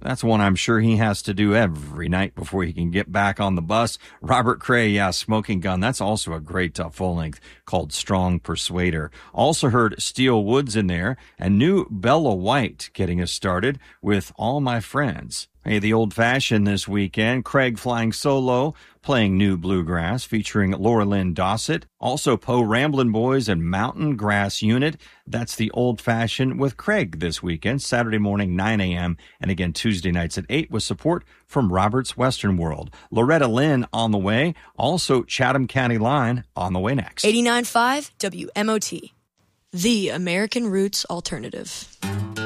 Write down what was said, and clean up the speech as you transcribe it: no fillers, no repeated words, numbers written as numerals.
That's one I'm sure he has to do every night before he can get back on the bus. Robert Cray, yeah, Smoking Gun. That's also a great full length called Strong Persuader. Also heard Steel Woods in there, and new Bella White getting us started with All My Friends. Hey, the Old Fashioned this weekend. Craig flying solo, playing New Bluegrass, featuring Laura Lynn Dossett. Also, Poe Ramblin' Boys and Mountain Grass Unit. That's the Old Fashioned with Craig this weekend, Saturday morning, 9 a.m., and again Tuesday nights at 8 with support from Robert's Western World. Loretta Lynn on the way. Also, Chatham County Line on the way next. 89.5 WMOT, the American Roots Alternative.